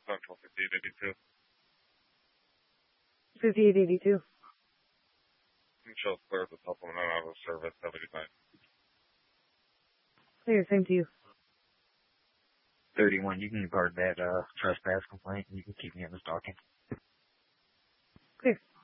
Central 5882. 5882. Shows clear the supplement out of service. Have a good night. Clear, same to you. 31, you can guard that trespass complaint and you can keep me in the stalking. Clear.